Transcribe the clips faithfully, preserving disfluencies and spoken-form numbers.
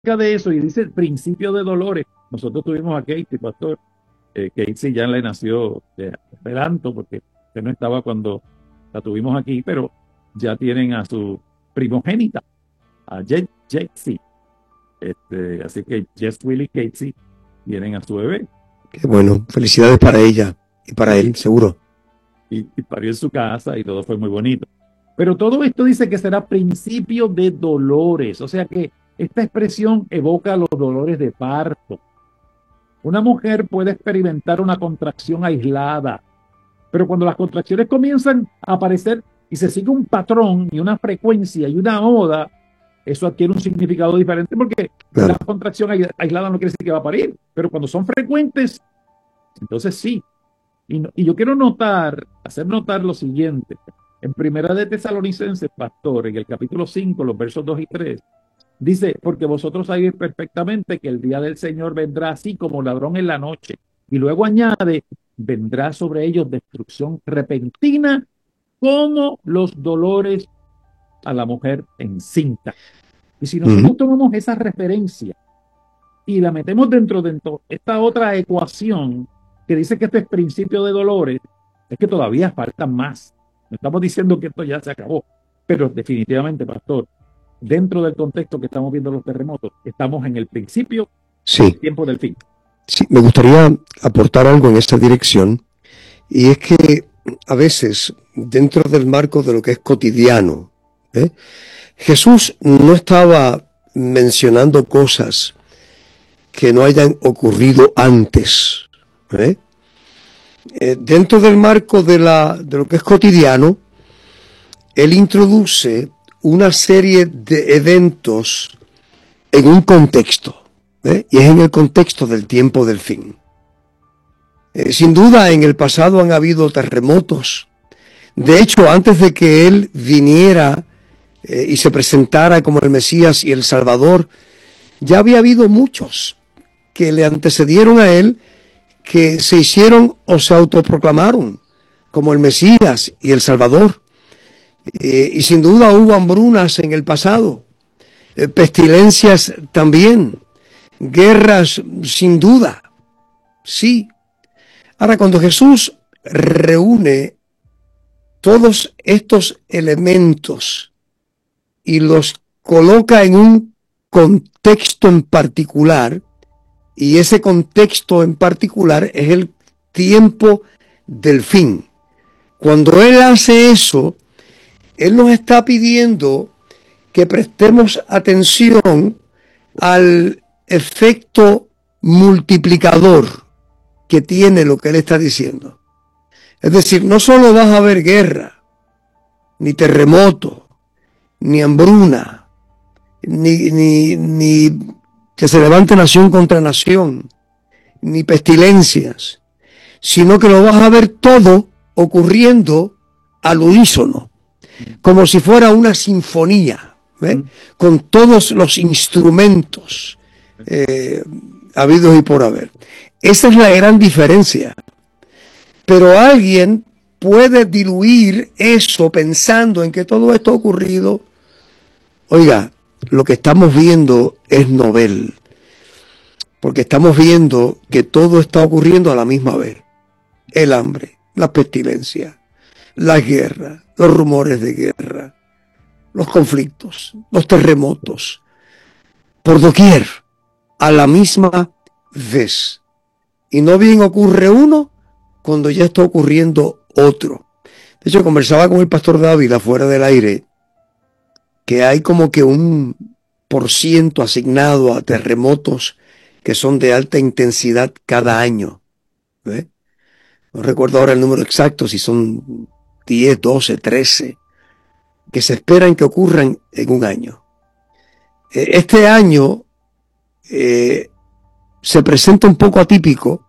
de eso y dice el principio de dolores. Nosotros tuvimos a Katie, pastor. Eh, Casey ya le nació de adelanto porque que no estaba cuando la tuvimos aquí, pero ya tienen a su primogénita, a Jesse. Este, así que Jess, Will y Casey tienen a su bebé. Qué bueno, felicidades para ella y para él, seguro. Y, y parió en su casa y todo fue muy bonito. Pero todo esto dice que será principio de dolores, o sea que esta expresión evoca los dolores de parto. Una mujer puede experimentar una contracción aislada, pero cuando las contracciones comienzan a aparecer y se sigue un patrón y una frecuencia y una moda, eso adquiere un significado diferente porque claro, la contracción aislada no quiere decir que va a parir, pero cuando son frecuentes, entonces sí. Y, no, y yo quiero notar, hacer notar lo siguiente. En Primera de Tesalonicenses, pastor, en el capítulo cinco, los versos dos y tres, dice, porque vosotros sabéis perfectamente que el día del Señor vendrá así como ladrón en la noche. Y luego añade, vendrá sobre ellos destrucción repentina como los dolores a la mujer encinta. Y si nosotros uh-huh. tomamos esa referencia y la metemos dentro de esta otra ecuación que dice que este es principio de dolores, es que todavía faltan más. No estamos diciendo que esto ya se acabó, pero definitivamente, pastor, dentro del contexto que estamos viendo los terremotos, estamos en el principio sí. del tiempo del fin. Sí, me gustaría aportar algo en esta dirección, y es que a veces, dentro del marco de lo que es cotidiano, ¿eh? Jesús no estaba mencionando cosas que no hayan ocurrido antes, ¿eh? Eh, dentro del marco de, la, de lo que es cotidiano, él introduce una serie de eventos en un contexto, ¿eh? Y es en el contexto del tiempo del fin. Eh, sin duda, en el pasado han habido terremotos. De hecho, antes de que él viniera eh, y se presentara como el Mesías y el Salvador, ya había habido muchos que le antecedieron a él, que se hicieron o se autoproclamaron como el Mesías y el Salvador. Eh, y sin duda hubo hambrunas en el pasado, eh, pestilencias también, guerras sin duda, sí. Ahora, cuando Jesús reúne todos estos elementos y los coloca en un contexto en particular, y ese contexto en particular es el tiempo del fin. Cuando Él hace eso, Él nos está pidiendo que prestemos atención al efecto multiplicador que tiene lo que Él está diciendo. Es decir, no solo vas a ver guerra, ni terremoto, ni hambruna, ni, ni, ni que se levante nación contra nación, ni pestilencias, sino que lo vas a ver todo ocurriendo al unísono, como si fuera una sinfonía, ¿eh? Mm. Con todos los instrumentos eh, habidos y por haber. Esa es la gran diferencia. Pero alguien puede diluir eso pensando en que todo esto ha ocurrido. Oiga, lo que estamos viendo es novel, porque estamos viendo que todo está ocurriendo a la misma vez. El hambre, la pestilencia, las guerras, los rumores de guerra, los conflictos, los terremotos, por doquier, a la misma vez. Y no bien ocurre uno cuando ya está ocurriendo otro. De hecho, conversaba con el pastor Dávila fuera del aire, que hay como que un por ciento asignado a terremotos que son de alta intensidad cada año. ¿Ve? No recuerdo ahora el número exacto, si son diez, doce, trece, que se esperan que ocurran en un año. Este año eh, se presenta un poco atípico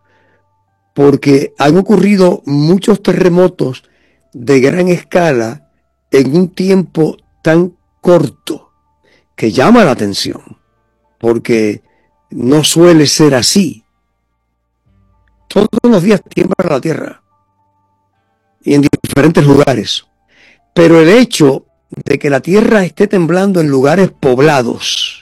porque han ocurrido muchos terremotos de gran escala en un tiempo tan corto que llama la atención, porque no suele ser así. Todos los días tiembla la tierra y en diferentes lugares, pero el hecho de que la tierra esté temblando en lugares poblados